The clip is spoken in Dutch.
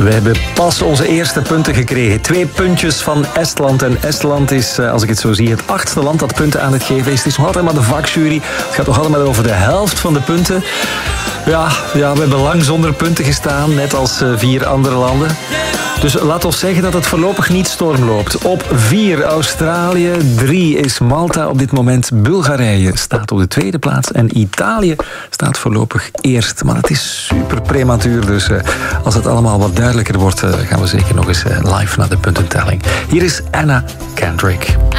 We hebben pas onze eerste punten gekregen. 2 puntjes van Estland. En Estland is, als ik het zo zie, het 8e land dat punten aan het geven is. Het is nog altijd maar de vakjury. Het gaat nog altijd maar over de helft van de punten. Ja, we hebben lang zonder punten gestaan, net als 4 andere landen. Dus laat ons zeggen dat het voorlopig niet storm loopt. Op 4 Australië, 3 is Malta op dit moment. Bulgarije staat op de 2e plaats. En Italië staat voorlopig eerst. Maar het is super prematuur, dus als het allemaal wat duidelijker wordt, gaan we zeker nog eens live naar de puntentelling. Hier is Anna Kendrick.